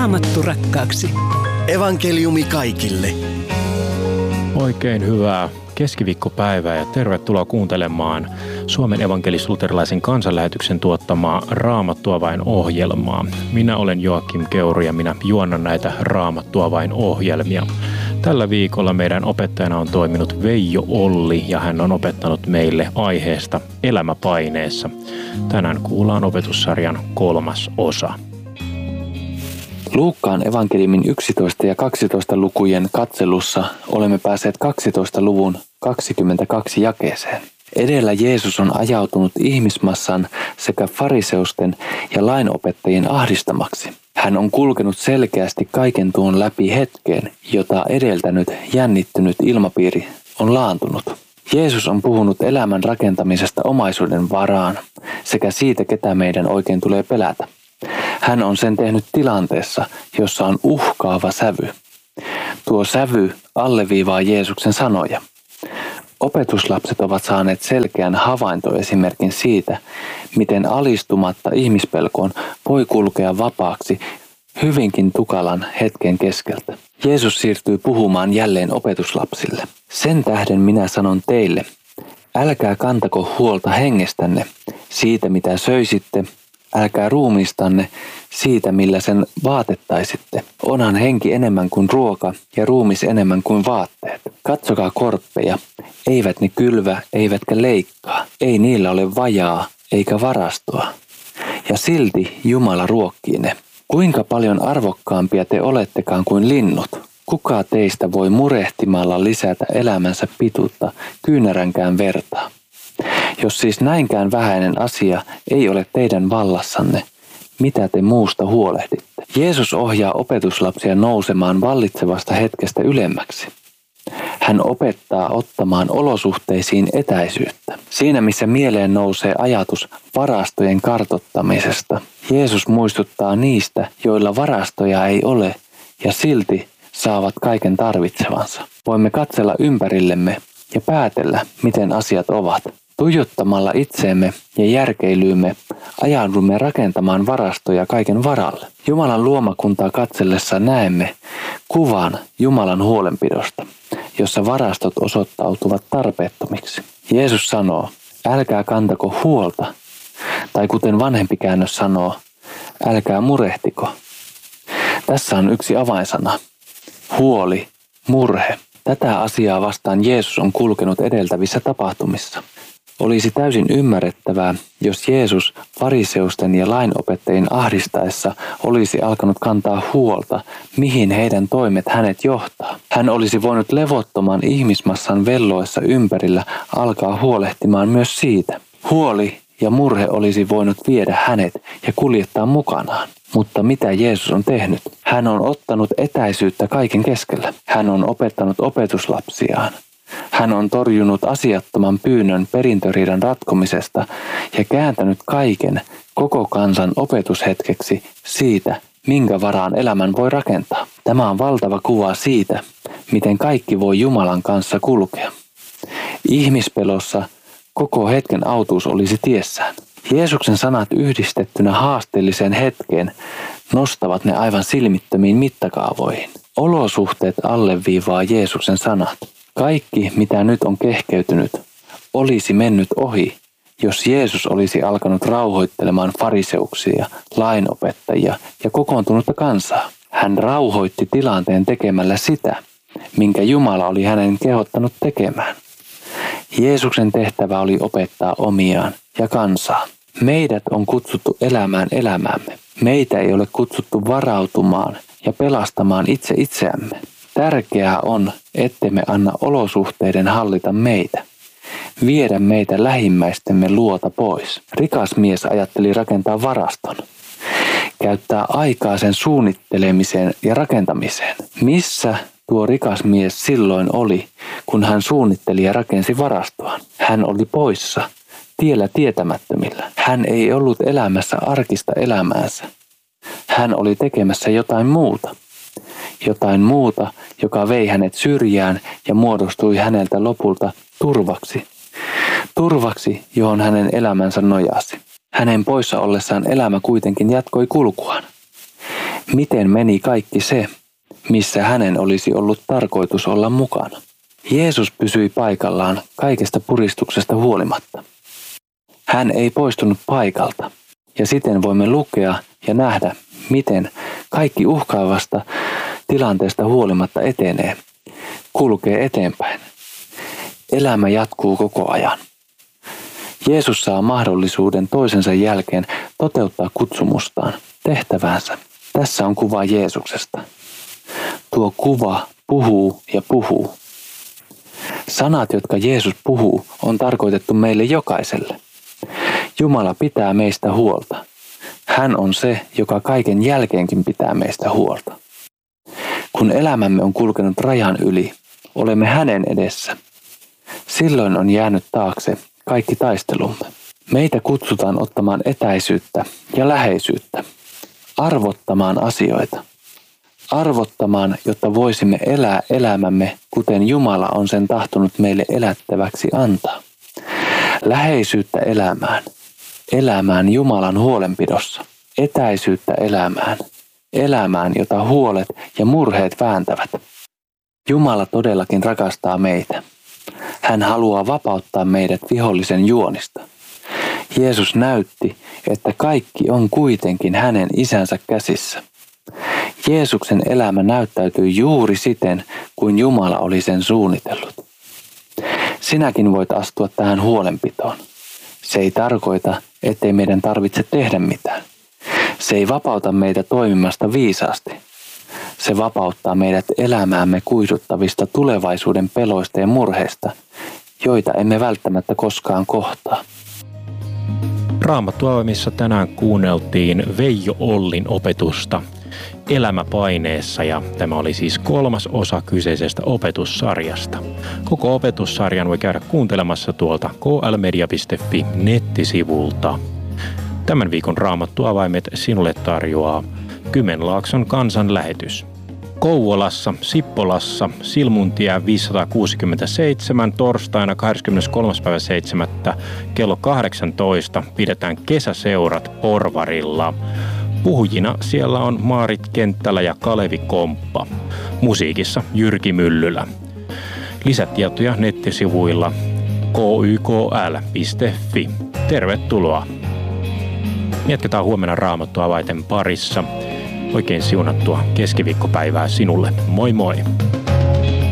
Raamattu rakkaaksi. Evankeliumi kaikille. Oikein hyvää keskiviikkopäivää ja tervetuloa kuuntelemaan Suomen evankelis-luterilaisen kansanlähetyksen tuottamaa Raamattua vain -ohjelmaa. Minä olen Joakim Keuru ja minä juonnan näitä Raamattua vain -ohjelmia. Tällä viikolla meidän opettajana on toiminut Veijo Olli ja hän on opettanut meille aiheesta elämäpaineessa. Tänään kuullaan opetussarjan 3. osa. Luukkaan evankeliumin 11 ja 12 lukujen katselussa olemme päässeet 12 luvun 22 jakeeseen. Edellä Jeesus on ajautunut ihmismassan sekä fariseusten ja lainopettajien ahdistamaksi. Hän on kulkenut selkeästi kaiken tuon läpi hetkeen, jota edeltänyt jännittynyt ilmapiiri on laantunut. Jeesus on puhunut elämän rakentamisesta omaisuuden varaan sekä siitä, ketä meidän oikein tulee pelätä. Hän on sen tehnyt tilanteessa, jossa on uhkaava sävy. Tuo sävy alleviivaa Jeesuksen sanoja. Opetuslapset ovat saaneet selkeän havaintoesimerkin siitä, miten alistumatta ihmispelkoon voi kulkea vapaaksi hyvinkin tukalan hetken keskeltä. Jeesus siirtyy puhumaan jälleen opetuslapsille. Sen tähden minä sanon teille, älkää kantako huolta hengestänne, siitä mitä söisitte, älkää ruumiistanne siitä, millä sen vaatettaisitte. Onhan henki enemmän kuin ruoka ja ruumis enemmän kuin vaatteet. Katsokaa korppeja, eivät ne kylvä, eivätkä leikkaa. Ei niillä ole vajaa eikä varastoa. Ja silti Jumala ruokkii ne. Kuinka paljon arvokkaampia te olettekaan kuin linnut? Kuka teistä voi murehtimalla lisätä elämänsä pituutta kyynäränkään vertaa? Jos siis näinkään vähäinen asia ei ole teidän vallassanne, mitä te muusta huolehditte? Jeesus ohjaa opetuslapsia nousemaan vallitsevasta hetkestä ylemmäksi. Hän opettaa ottamaan olosuhteisiin etäisyyttä. Siinä missä mieleen nousee ajatus varastojen kartoittamisesta, Jeesus muistuttaa niistä, joilla varastoja ei ole ja silti saavat kaiken tarvitsevansa. Voimme katsella ympärillemme ja päätellä, miten asiat ovat. Tuijottamalla itseemme ja järkeilyymme ajaudumme rakentamaan varastoja kaiken varalle. Jumalan luomakuntaa katsellessa näemme kuvan Jumalan huolenpidosta, jossa varastot osoittautuvat tarpeettomiksi. Jeesus sanoo, älkää kantako huolta, tai kuten vanhempi käännös sanoo, älkää murehtiko. Tässä on yksi avainsana, huoli, murhe. Tätä asiaa vastaan Jeesus on kulkenut edeltävissä tapahtumissa. Olisi täysin ymmärrettävää, jos Jeesus fariseusten ja lainopettajien ahdistaessa olisi alkanut kantaa huolta, mihin heidän toimet hänet johtaa. Hän olisi voinut levottoman ihmismassan velloessa ympärillä alkaa huolehtimaan myös siitä. Huoli ja murhe olisi voinut viedä hänet ja kuljettaa mukanaan. Mutta mitä Jeesus on tehnyt? Hän on ottanut etäisyyttä kaiken keskellä. Hän on opettanut opetuslapsiaan. Hän on torjunut asiattoman pyynnön perintöriidan ratkomisesta ja kääntänyt kaiken koko kansan opetushetkeksi siitä, minkä varaan elämän voi rakentaa. Tämä on valtava kuva siitä, miten kaikki voi Jumalan kanssa kulkea. Ihmispelossa koko hetken autuus olisi tiessään. Jeesuksen sanat yhdistettynä haasteelliseen hetkeen nostavat ne aivan silmittömiin mittakaavoihin. Olosuhteet alleviivaa Jeesuksen sanat. Kaikki, mitä nyt on kehkeytynyt, olisi mennyt ohi, jos Jeesus olisi alkanut rauhoittelemaan fariseuksia, lainopettajia ja kokoontunutta kansaa. Hän rauhoitti tilanteen tekemällä sitä, minkä Jumala oli hänen kehottanut tekemään. Jeesuksen tehtävä oli opettaa omiaan ja kansaa. Meidät on kutsuttu elämään elämäämme. Meitä ei ole kutsuttu varautumaan ja pelastamaan itse itseämme. Tärkeää on, ettemme anna olosuhteiden hallita meitä, viedä meitä lähimmäistemme luota pois. Rikas mies ajatteli rakentaa varaston, käyttää aikaa sen suunnittelemiseen ja rakentamiseen. Missä tuo rikas mies silloin oli, kun hän suunnitteli ja rakensi varastoaan? Hän oli poissa, tiellä tietämättömillä. Hän ei ollut elämässä arkista elämäänsä. Hän oli tekemässä jotain muuta. Jotain muuta, joka vei hänet syrjään ja muodostui häneltä lopulta turvaksi. Turvaksi, johon hänen elämänsä nojasi. Hänen poissa ollessaan elämä kuitenkin jatkoi kulkuaan. Miten meni kaikki se, missä hänen olisi ollut tarkoitus olla mukana? Jeesus pysyi paikallaan kaikesta puristuksesta huolimatta. Hän ei poistunut paikalta, ja siten voimme lukea ja nähdä, miten kaikki uhkaavasta tilanteesta huolimatta etenee, kulkee eteenpäin. Elämä jatkuu koko ajan. Jeesus saa mahdollisuuden toisensa jälkeen toteuttaa kutsumustaan, tehtäväänsä. Tässä on kuva Jeesuksesta. Tuo kuva puhuu ja puhuu. Sanat, jotka Jeesus puhuu, on tarkoitettu meille jokaiselle. Jumala pitää meistä huolta. Hän on se, joka kaiken jälkeenkin pitää meistä huolta. Kun elämämme on kulkenut rajan yli, olemme hänen edessä. Silloin on jäänyt taakse kaikki taistelumme. Meitä kutsutaan ottamaan etäisyyttä ja läheisyyttä, arvottamaan asioita. Arvottamaan, jotta voisimme elää elämämme, kuten Jumala on sen tahtonut meille elättäväksi antaa. Läheisyyttä elämään. Elämään Jumalan huolenpidossa. Etäisyyttä elämään. Elämään, jota huolet ja murheet vääntävät. Jumala todellakin rakastaa meitä. Hän haluaa vapauttaa meidät vihollisen juonista. Jeesus näytti, että kaikki on kuitenkin hänen isänsä käsissä. Jeesuksen elämä näyttäytyy juuri siten, kuin Jumala oli sen suunnitellut. Sinäkin voit astua tähän huolenpitoon. Se ei tarkoita, ettei meidän tarvitse tehdä mitään. Se ei vapauta meitä toimimasta viisaasti. Se vapauttaa meidät elämäämme kuihduttavista tulevaisuuden peloista ja murheista, joita emme välttämättä koskaan kohtaa. Raamattuavimissa tänään kuunneltiin Veijo Ollin opetusta Elämäpaineessa, ja tämä oli siis 3. osa kyseisestä opetussarjasta. Koko opetussarjan voi käydä kuuntelemassa tuolta klmedia.fi nettisivulta. Tämän viikon Raamattuavaimet sinulle tarjoaa Kymenlaakson kansanlähetys. Kouvolassa, Sippolassa, Silmuntie 567 torstaina 23.7. kello 18 pidetään kesäseurat Porvarilla. Puhujina siellä on Maarit Kenttälä ja Kalevi Komppa. Musiikissa Jyrki Myllylä. Lisätietoja nettisivuilla kykl.fi. Tervetuloa! Jatketaan huomenna Raamattuavainten parissa. Oikein siunattua keskiviikkopäivää sinulle. Moi moi!